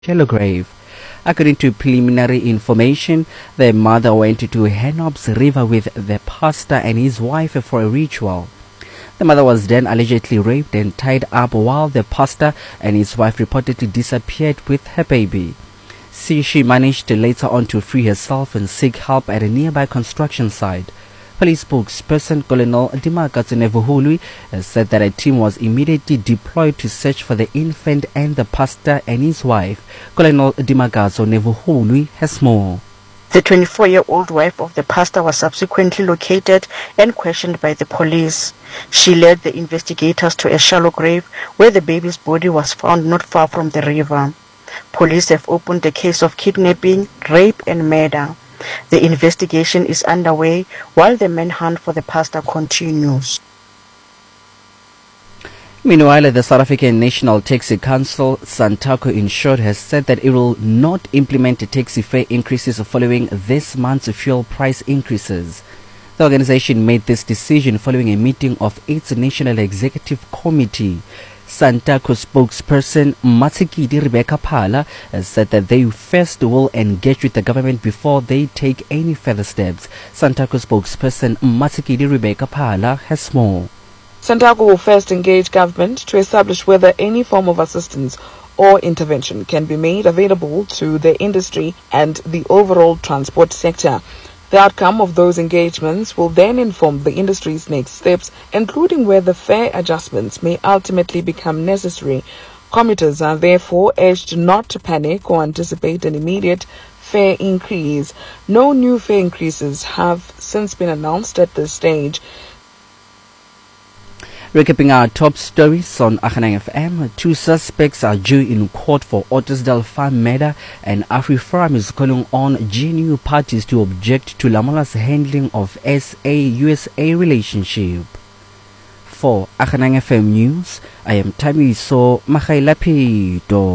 shallow grave. According to preliminary information, the mother went to Henob's River with the pastor and his wife for a ritual. The mother was then allegedly raped and tied up while the pastor and his wife reportedly disappeared with her baby. She managed later on to free herself and seek help at a nearby construction site. Police spokesperson Colonel Dimakatso Nevuhului said that a team was immediately deployed to search for the infant and the pastor and his wife. Colonel Dimakatso Nevuhului has more. The 24-year-old wife of the pastor was subsequently located and questioned by the police. She led the investigators to a shallow grave where the baby's body was found not far from the river. Police have opened a case of kidnapping, rape and murder. The investigation is underway while the manhunt for the pastor continues. Meanwhile, the South African National Taxi Council, SANTACO in short, has said that it will not implement taxi fare increases following this month's fuel price increases. The organization made this decision following a meeting of its National Executive Committee. SANTACO spokesperson Matsikidi Rebecca Phala said that they first will engage with the government before they take any further steps. SANTACO spokesperson Matsikidi Rebecca Phala has more. SANTACO will first engage government to establish whether any form of assistance or intervention can be made available to the industry and the overall transport sector. The outcome of those engagements will then inform the industry's next steps, including whether fare adjustments may ultimately become necessary. Commuters are therefore urged not to panic or anticipate an immediate fare increase. No new fare increases have since been announced at this stage. Recapping our top stories on Aghanang FM, 2 suspects are due in court for Ottosdale Farm murder, and AfriForum is calling on GNU parties to object to Lamola's handling of SA-USA relationship. For Aghanang FM News, I am Tamiso Makhailapito.